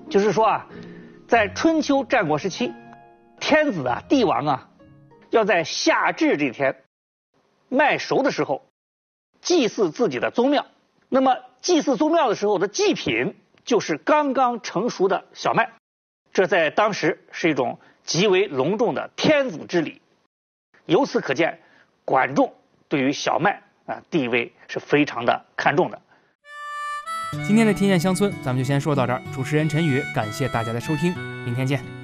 就是说啊，在春秋战国时期，天子啊、帝王啊，要在夏至这天麦熟的时候祭祀自己的宗庙。那么祭祀宗庙的时候的祭品就是刚刚成熟的小麦，这在当时是一种极为隆重的天子之礼。由此可见，管仲对于小麦地位是非常的看重的。 今天的天下乡村咱们就先说到这儿，主持人陈宇，感谢大家的收听，明天见。